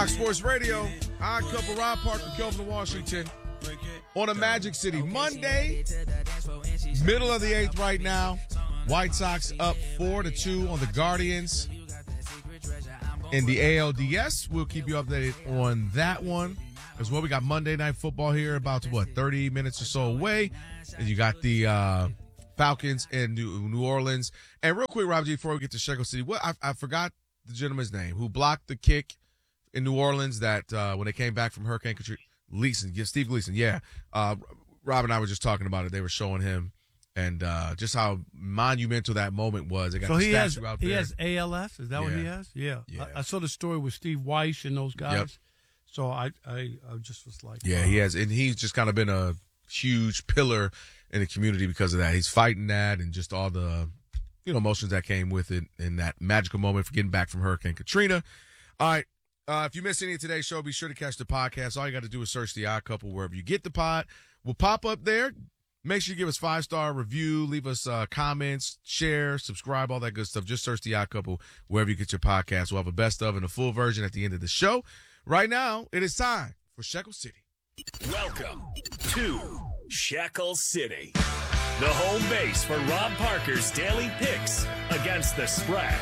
Fox Sports Radio, Odd Couple, Rob Parker, Kelvin Washington, on a Magic City Monday, middle of the 8th right now. White Sox up 4-2 on the Guardians in the ALDS. We'll keep you updated on that one as well. We got Monday Night Football here, about 30 minutes or so away, and you got the Falcons in New Orleans. And real quick, Rob G, before we get to Shekel City, I forgot the gentleman's name who blocked the kick in New Orleans that when they came back from Hurricane Katrina. Steve Gleason, yeah. Rob and I were just talking about it. They were showing him and just how monumental that moment was. They got the statue out there. He has ALS? Is that what he has? Yeah. I saw the story with Steve Weiss and those guys. Yep. So I just was like, yeah, he has. And he's just kind of been a huge pillar in the community because of that. He's fighting that and just all the emotions that came with it in that magical moment for getting back from Hurricane Katrina. All right. If you missed any of today's show, be sure to catch the podcast. All you got to do is search The Odd Couple wherever you get the pod. We'll pop up there. Make sure you give us 5-star review, leave us comments, share, subscribe, all that good stuff. Just search The Odd Couple wherever you get your podcast. We'll have a best of and a full version at the end of the show. Right now, it is time for Shekel City. Welcome to Shekel City, the home base for Rob Parker's daily picks against the spread.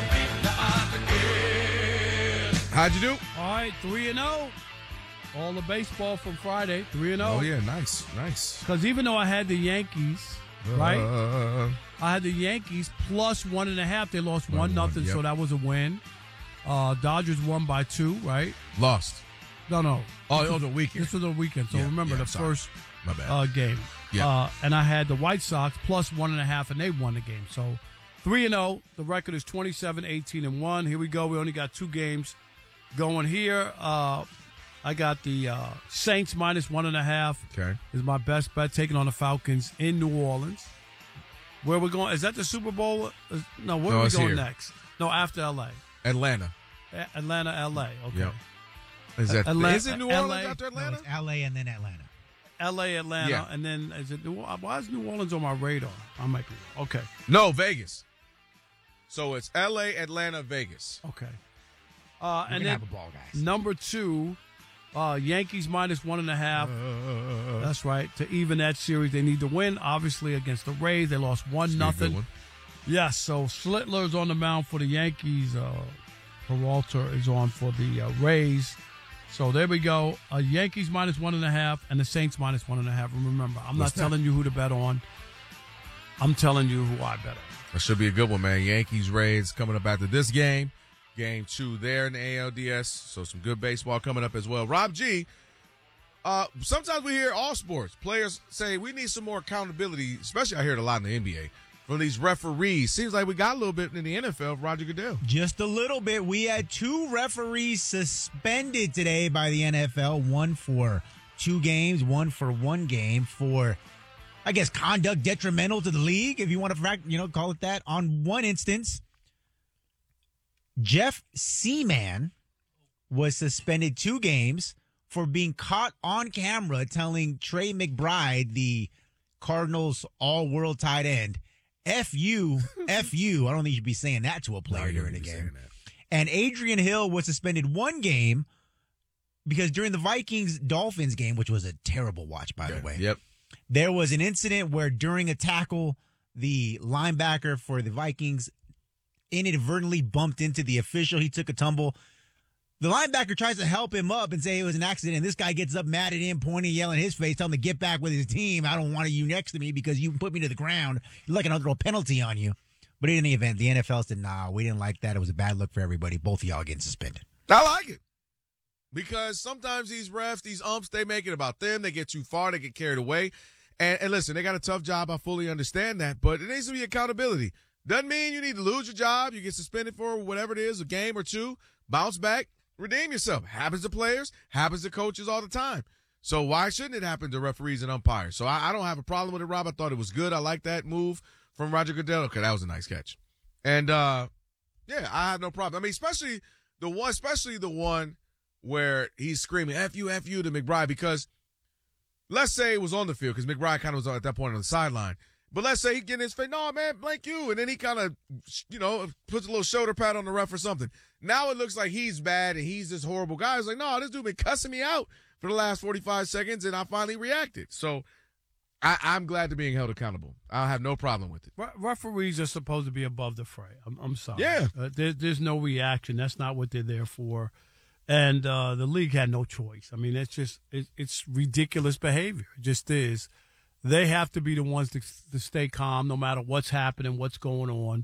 How'd you do? All right, 3-0. All the baseball from Friday, 3-0. Oh, yeah, nice. Because even though I had the Yankees, right? I had the Yankees plus 1.5. They lost 1-0, yep. So that was a win. Dodgers won by 2, right? Lost. No. Oh, it was a weekend. This was a weekend. So remember the first My bad. Game. Yeah. And I had the White Sox plus 1.5, and they won the game. So 3-0. The record is 27-18-1. Here we go. We only got 2 games going here. I got the Saints minus 1.5. Okay. Is my best bet, taking on the Falcons in New Orleans. Where we're going? Is that the Super Bowl? No, where are we going next? No, after L.A. Atlanta, L.A. Okay. Yep. Is it New Orleans LA? after Atlanta? No, it's L.A. and then Atlanta. L.A., Atlanta, yeah. And then is it why is New Orleans on my radar? I might be wrong. Okay. No, Vegas. So it's L.A., Atlanta, Vegas. Okay. And then have a ball, guys. Number 2, Yankees minus 1.5. That's right. To even that series, they need to win. Obviously, against the Rays, they lost 1-0. Yes. So Slitler's on the mound for the Yankees. Peralta is on for the Rays. So there we go. Yankees minus 1.5 and the Saints minus 1.5. And remember, I'm not telling you who to bet on. I'm telling you who I bet on. That should be a good one, man. Yankees, Rays coming up after this game. Game 2 there in the ALDS. So some good baseball coming up as well. Rob G, sometimes we hear all sports players say we need some more accountability, especially I hear it a lot in the NBA, from these referees. Seems like we got a little bit in the NFL, Roger Goodell. Just a little bit. We had 2 referees suspended today by the NFL, one for 2 games, one for 1 game for, I guess, conduct detrimental to the league, if you want to call it that. On one instance, Jeff Seaman was suspended 2 games for being caught on camera telling Trey McBride, the Cardinals all-world tight end, F you, F you. I don't think you should be saying that to a player during the game. And Adrian Hill was suspended 1 game because during the Vikings-Dolphins game, which was a terrible watch, by the way, there was an incident where during a tackle, the linebacker for the Vikings inadvertently bumped into the official. He took a tumble. The linebacker tries to help him up and say it was an accident, and this guy gets up mad at him, pointing, yelling in his face, telling him to get back with his team. I don't want you next to me because you put me to the ground. You're like another penalty on you. But in any event, the NFL said, nah, we didn't like that. It was a bad look for everybody. Both of y'all getting suspended. I like it. Because sometimes these refs, these umps, they make it about them. They get too far. They get carried away. And listen, they got a tough job. I fully understand that. But it needs to be accountability. Doesn't mean you need to lose your job. You get suspended for whatever it is, a game or 2, bounce back, redeem yourself. Happens to players, happens to coaches all the time. So why shouldn't it happen to referees and umpires? So I don't have a problem with it, Rob. I thought it was good. I like that move from Roger Goodell. Okay, that was a nice catch. And, yeah, I have no problem. I mean, especially the one where he's screaming, F you to McBride, because let's say it was on the field, because McBride kind of was at that point on the sideline. But let's say he get in his face, no, man, blank you. And then he kind of, puts a little shoulder pad on the ref or something. Now it looks like he's bad and he's this horrible guy. It's like, no, this dude been cussing me out for the last 45 seconds, and I finally reacted. So I'm glad to being held accountable. I have no problem with it. Referees are supposed to be above the fray. I'm sorry. Yeah. There's no reaction. That's not what they're there for. And the league had no choice. I mean, it's ridiculous behavior. It just is. They have to be the ones to stay calm no matter what's happening, what's going on.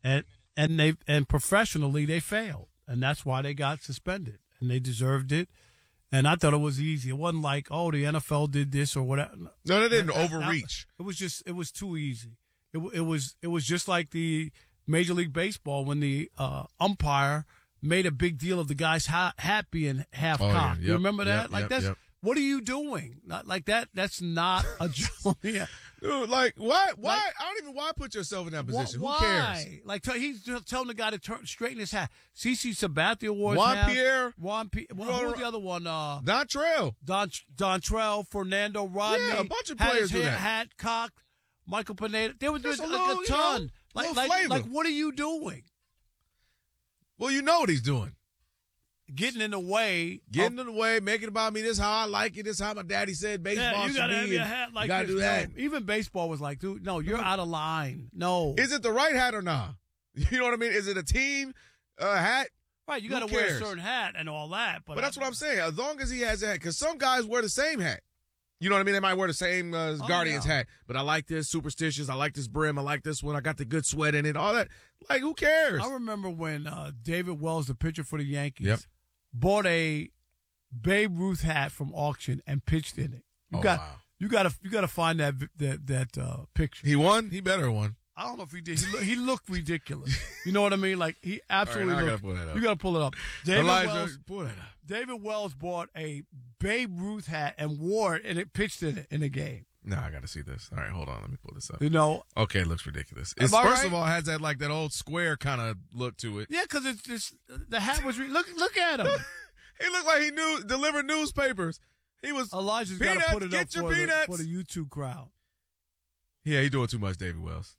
And professionally, they failed. And that's why they got suspended. And they deserved it. And I thought it was easy. It wasn't like, oh, the NFL did this or whatever. No, they didn't overreach. It was too easy. It was just like the Major League Baseball when the umpire made a big deal of the guy's hat being half cocked. Yeah. You remember that? Yep. What are you doing? Not like that. That's not a joke. Yeah. Dude, like, why? I don't even why put yourself in that position. Why? Who cares? Like, he's telling the guy to straighten his hat. CC Sabathia wore Juan Pierre. Who was the other one? Dontrell. Dontrell, Fernando Rodney. Yeah, a bunch of players do that. Hat cocked. Michael Pineda. There was Just a little, ton. flavor. Like, what are you doing? Well, you know what he's doing. Getting in the way, making it about me. This is how I like it. This is how my daddy said baseball you gotta should have be. your hat like you gotta this. do that. No, even baseball was like, dude, no, you're out of line. No, Is it the right hat or not? You know what I mean? Is it a team hat? right? You got to wear a certain hat and all that. But that's what I'm saying. As long as he has a hat, because some guys wear the same hat. You know what I mean? They might wear the same Guardians hat, but I like this superstitious. I like this brim. I like this one. I got the good sweat in it. All that. Like, who cares? I remember when David Wells, the pitcher for the Yankees, bought a Babe Ruth hat from auction and pitched in it. You got to find that picture. He won. He better won. I don't know if he did. He looked ridiculous. You know what I mean? Like, he absolutely right, now I looked. gotta pull that up. You got to pull it up. Pull that up. David Wells bought a Babe Ruth hat and wore it, and it pitched in it in a game. No, I got to see this. All right, hold on. Let me pull this up. You know? Okay, it looks ridiculous. Am I First right? of all, it has that old square kind of look to it. Yeah, because the hat was look at him. He looked like he delivered newspapers. He was Elijah's got to put it up for the YouTube crowd. Yeah, he's doing too much, David Wells.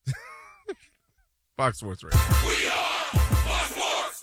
Fox Sports Radio. We are Fox Sports.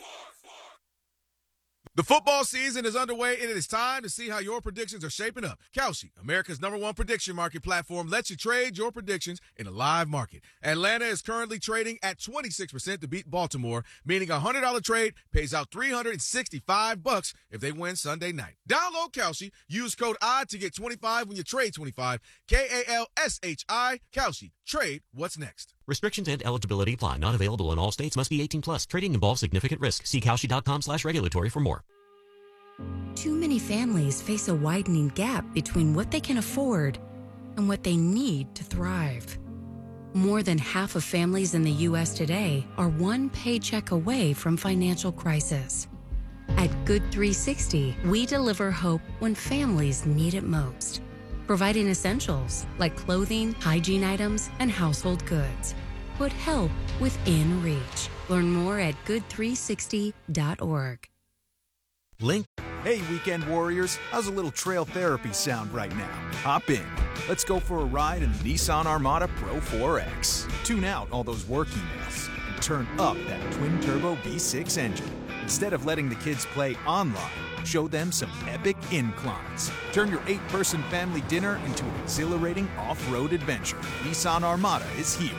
The football season is underway, and it is time to see how your predictions are shaping up. Kalshi, America's #1 prediction market platform, lets you trade your predictions in a live market. Atlanta is currently trading at 26% to beat Baltimore, meaning a $100 trade pays out $365 if they win Sunday night. Download Kalshi, use code ODD to get 25 when you trade 25. KALSHI, Kalshi. Trade what's next. Restrictions and eligibility apply. Not available in all states. Must be 18 plus. Trading involves significant risk. See Kalshi.com/regulatory for more. Too many families face a widening gap between what they can afford and what they need to thrive. More than half of families in the U.S. today are one paycheck away from financial crisis. At Good 360, we deliver hope when families need it most, providing essentials like clothing, hygiene items, and household goods. Put help within reach. Learn more at good360.org. Link. Hey, weekend warriors, how's a little trail therapy sound right now? Hop in. Let's go for a ride in the Nissan Armada Pro 4X. Tune out all those work emails and turn up that twin-turbo V6 engine. Instead of letting the kids play online, show them some epic inclines. Turn your 8-person family dinner into an exhilarating off-road adventure. Nissan Armada is here.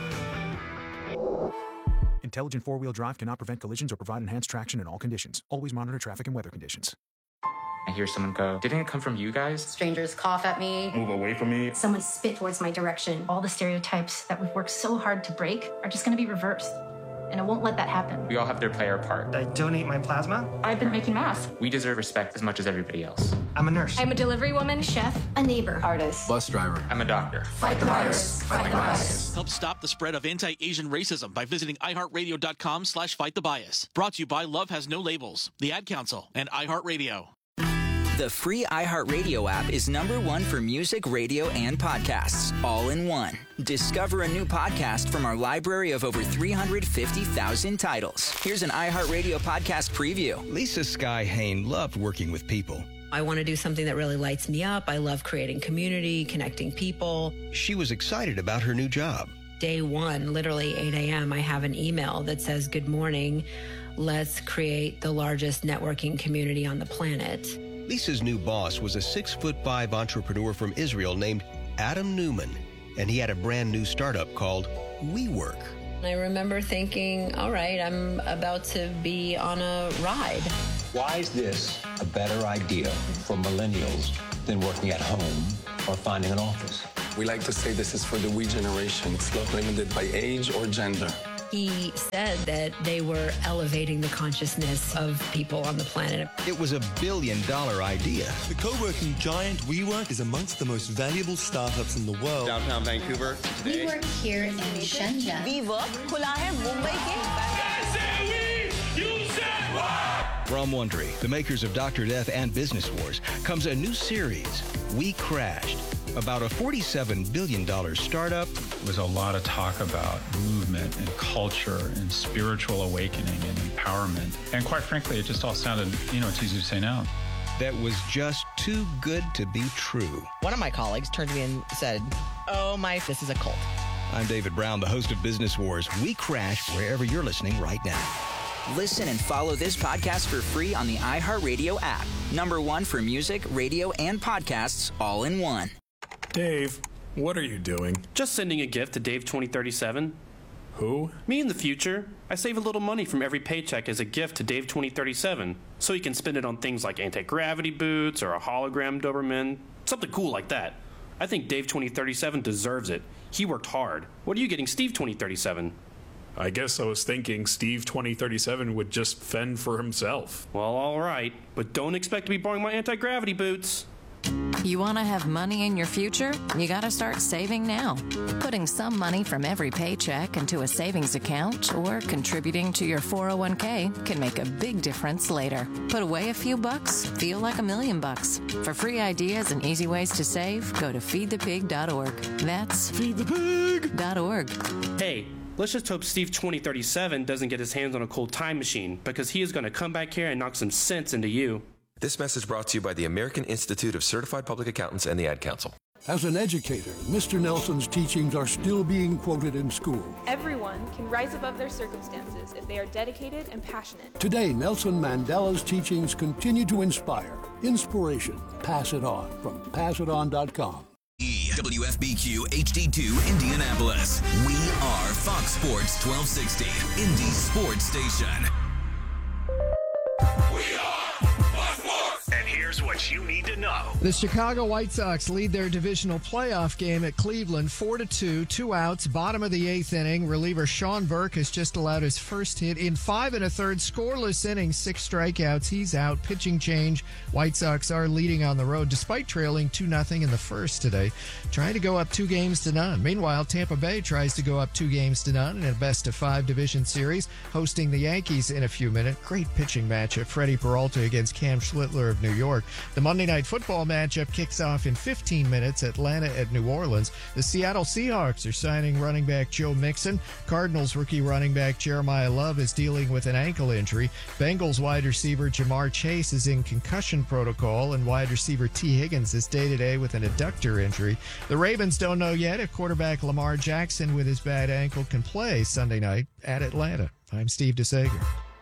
Intelligent four-wheel drive cannot prevent collisions or provide enhanced traction in all conditions. Always monitor traffic and weather conditions. I hear someone go, "Didn't it come from you guys?" Strangers cough at me. Move away from me. Someone spit towards my direction. All the stereotypes that we've worked so hard to break are just going to be reversed. And I won't let that happen. We all have to play our part. I donate my plasma. I've been making masks. We deserve respect as much as everybody else. I'm a nurse. I'm a delivery woman, chef, a neighbor, artist, Bus driver. I'm a doctor. Fight the virus. Fight the bias. Help stop the spread of anti-Asian racism by visiting iHeartRadio.com/fightthebias. Brought to you by Love Has No Labels, the Ad Council, and iHeartRadio. The free iHeartRadio app is #1 for music, radio, and podcasts, all in one. Discover a new podcast from our library of over 350,000 titles. Here's an iHeartRadio podcast preview. Lisa Sky Hain loved working with people. I want to do something that really lights me up. I love creating community, connecting people. She was excited about her new job. Day one, literally 8 a.m., I have an email that says, "Good morning. Let's create the largest networking community on the planet." Lisa's new boss was a 6'5" entrepreneur from Israel named Adam Newman, and he had a brand new startup called WeWork. I remember thinking, all right, I'm about to be on a ride. Why is this a better idea for millennials than working at home or finding an office? We like to say this is for the we generation. It's not limited by age or gender. He said that they were elevating the consciousness of people on the planet. It was $1 billion idea. The co-working giant WeWork is amongst the most valuable startups in the world. Downtown Vancouver today. We work here in Shenzhen. WeWork खुला है मुंबई के। From Wondery, the makers of Dr. Death and Business Wars, comes a new series, We Crashed, about a $47 billion startup. There was a lot of talk about movement and culture and spiritual awakening and empowerment. And quite frankly, it just all sounded, it's easy to say now. That was just too good to be true. One of my colleagues turned to me and said, this is a cult. I'm David Brown, the host of Business Wars. We Crashed wherever you're listening right now. Listen and follow this podcast for free on the iHeartRadio app. #1 for music, radio, and podcasts all in one. Dave, what are you doing? Just sending a gift to Dave 2037. Who? Me in the future. I save a little money from every paycheck as a gift to Dave 2037, so he can spend it on things like anti-gravity boots or a hologram Doberman, something cool like that. I think Dave 2037 deserves it. He worked hard. What are you getting Steve 2037? I guess I was thinking Steve 2037 would just fend for himself. Well, all right, but don't expect to be borrowing my anti-gravity boots. You want to have money in your future? You got to start saving now. Putting some money from every paycheck into a savings account or contributing to your 401k can make a big difference later. Put away a few bucks, feel like $1 million. For free ideas and easy ways to save, go to feedthepig.org. That's feedthepig.org. Hey, let's just hope Steve 2037 doesn't get his hands on a cool time machine, because he is going to come back here and knock some sense into you. This message brought to you by the American Institute of Certified Public Accountants and the Ad Council. As an educator, Mr. Nelson's teachings are still being quoted in school. Everyone can rise above their circumstances if they are dedicated and passionate. Today, Nelson Mandela's teachings continue to inspire. Inspiration. Pass it on from PassItOn.com. WFBQ HD2 Indianapolis. We are Fox Sports 1260, Indy Sports Station. We are Fox Sports. And here's what you need to know. The Chicago White Sox lead their divisional playoff game at Cleveland 4-2, 2 outs, bottom of the 8th inning. Reliever Sean Burke has just allowed his first hit in 5 1/3 scoreless innings, 6 strikeouts. He's out. Pitching change. White Sox are leading on the road despite trailing 2-0 in the first today, trying to go up 2-0. Meanwhile, Tampa Bay tries to go up 2-0 in a best-of-5 division series, hosting the Yankees in a few minutes. Great pitching matchup. Freddie Peralta against Cam Schlittler of New York. The Monday Night Football matchup kicks off in 15 minutes. Atlanta at New Orleans. The Seattle Seahawks are signing running back Joe Mixon. Cardinals rookie running back Jeremiah Love is dealing with an ankle injury. Bengals wide receiver Jamar Chase is in concussion protocol, and wide receiver T. Higgins is day-to-day with an adductor injury. The Ravens don't know yet if quarterback Lamar Jackson with his bad ankle can play Sunday night at Atlanta. I'm Steve DeSager.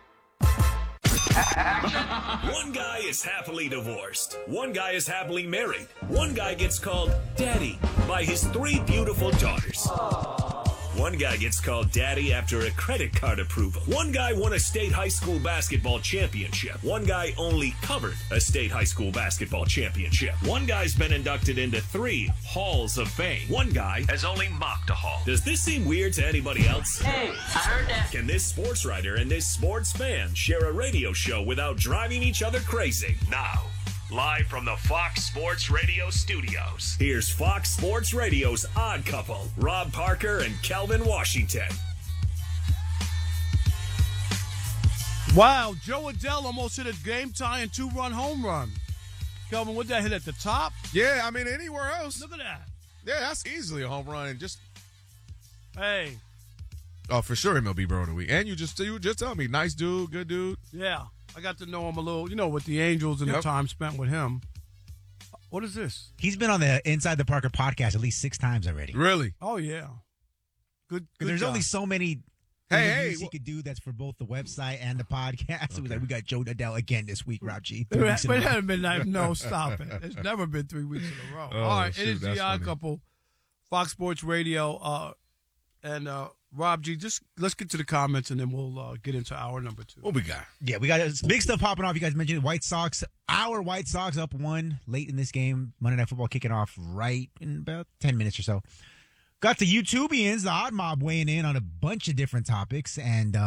One guy is happily divorced. One guy is happily married. One guy gets called Daddy by his 3 beautiful daughters. One guy gets called Daddy after a credit card approval. One guy won a state high school basketball championship. One guy only covered a state high school basketball championship. One guy's been inducted into 3 halls of fame. One guy has only mocked a hall. Does this seem weird to anybody else? Hey, I heard that. Can this sports writer and this sports fan share a radio show without driving each other crazy? Now, live from the Fox Sports Radio studios, here's Fox Sports Radio's Odd Couple, Rob Parker and Kelvin Washington. Wow, Joe Adell almost hit a game-tying 2-run home run. Kelvin, would that hit at the top? Yeah, I mean, anywhere else. Look at that. Yeah, that's easily a home run. And just, hey. Oh, for sure, MLB Bro of the Week. And you just tell me, nice dude, good dude. Yeah. I got to know him a little, with the Angels and the time spent with him. What is this? He's been on the Inside the Parker podcast at least 6 times already. Really? Oh, yeah. Good There's guy. only so many interviews he could do that's for both the website and the podcast. Okay. It was like, we got Joe Nadell again this week, Rob G. But it hasn't been stop it. It's never been 3 weeks in a row. All right, it is the Odd Couple, Fox Sports Radio, and Rob G. Just let's get to the comments, and then we'll get into hour number 2. What we got? Yeah, we got big stuff popping off. You guys mentioned White Sox. Our White Sox up 1 late in this game. Monday Night Football kicking off right in about 10 minutes or so. Got the YouTubians, the Odd Mob, weighing in on a bunch of different topics, and